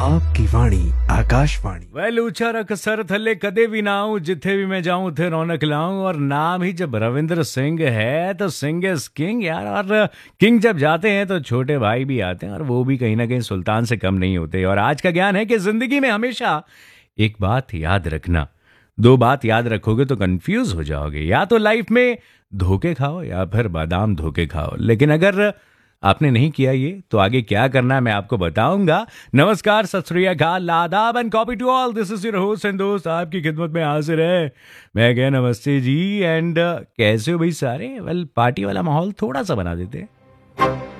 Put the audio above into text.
आपकी वाणी आकाशवाणी। वह लूचा रख सर थले कदे भी ना आऊं, जिथे भी मैं जाऊं थे रौनक लाऊं। और नाम ही जब रविंद्र सिंह है तो सिंह इज किंग यार। और किंग जब जाते हैं तो छोटे भाई भी आते हैं, और वो भी कहीं ना कहीं सुल्तान से कम नहीं होते। और आज का ज्ञान है कि जिंदगी में हमेशा एक बात याद रखना, दो बात याद रखोगे तो कंफ्यूज हो जाओगे। या तो लाइफ में धोखे खाओ या फिर बादाम धोखे खाओ। लेकिन अगर आपने नहीं किया ये तो आगे क्या करना है मैं आपको बताऊंगा। नमस्कार, सत श्री अकाल, आदाब and copy to all. This is your host and दोस्त आपकी खिदमत में हाजिर है। मैं कह नमस्ते जी। एंड कैसे हो भाई सारे? वेल पार्टी वाला माहौल थोड़ा सा बना देते हैं।